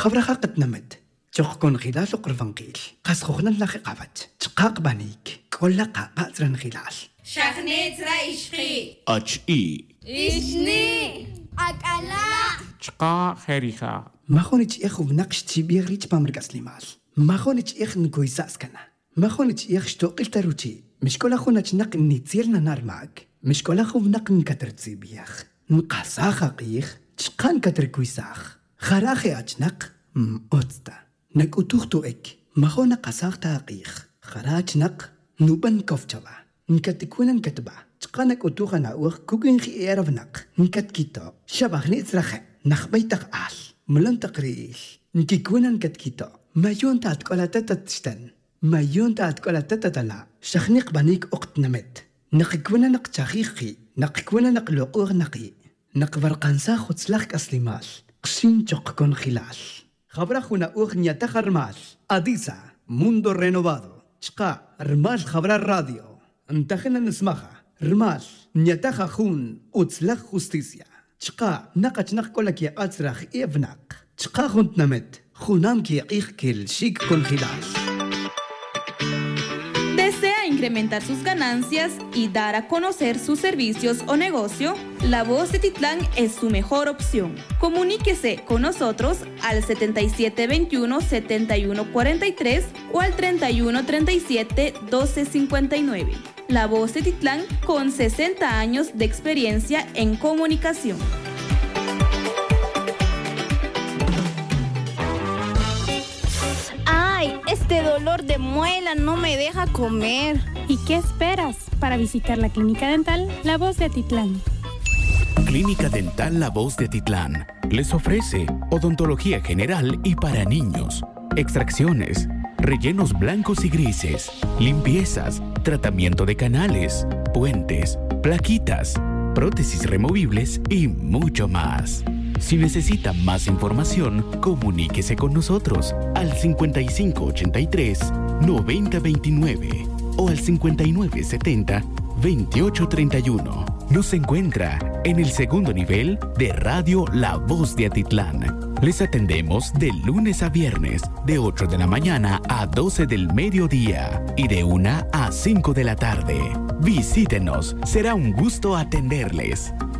خبرها قد نمت تخكون خلال قرفنقيل قاسخوخنا لخي قابت تقاق بانيك كل قاقاترن خلال شخنيت رأيشخي أجئي إشني أكلا تقا خيريخا ما خونيت إخو بنقش تيبيغريت بامرقاس ليمال ما خونيت إخ نكويساس كنا ما خونيت إخ شتوقل تروتي مش كل أخونا تنق نيتيرنا نار معك مش كل أخو بنق نكتر تسيبيخ نقاساخا قيخ تشقان كتر كويساخ خراخي أجنق أوتستا نك أتوختو إك ما خونا قاساخ تاقيخ خراج نق نوبن كوفتشلا نكتكونا نكتبا تقانك أتوخا ناوخ كوكين خي إيرف نق نكتكيتو شباخني إترخي نخبيتك آل ملن تقريش نكيكونا نكتكيتو ما يون تاتكولا تتتشتن ما يون تاتكولا تتتلا شخنيق بانيك أقت نمت نقكونا نق تاخيخي نقكونا نق لقوغ نقي نقبر قنسا خد سلاخك أسليمال قشين تقكون خلال خبر أخونا أغنية تخرمال أديسا موندو رينوفادو تشقا رمال خبر الراديو انتخنا نسمخها رمال نيتخا خون أتسلخ خوستيسيا تشقا نقا نقولك يا أتسرخ إيفناق تشقا خونت نمت خونام كي يقيخ كل شيك كون خلال. ¿Desea incrementar sus ganancias y dar a conocer sus servicios o negocio? La Voz de Titlán es su mejor opción. Comuníquese con nosotros al 7721-7143 o al 3137-1259. La Voz de Titlán con 60 años de experiencia en comunicación. ¡Ay! Este dolor de muela no me deja comer. ¿Y qué esperas para visitar la Clínica Dental La Voz de Titlán? Clínica Dental La Voz de Titlán les ofrece odontología general y para niños, extracciones, rellenos blancos y grises, limpiezas, tratamiento de canales, puentes, plaquitas, prótesis removibles y mucho más. Si necesita más información, comuníquese con nosotros al 5583-9029 o al 5970-2831. Nos encuentra en el segundo nivel de Radio La Voz de Atitlán. Les atendemos de lunes a viernes, de 8 de la mañana a 12 del mediodía y de 1 a 5 de la tarde. Visítenos, será un gusto atenderles.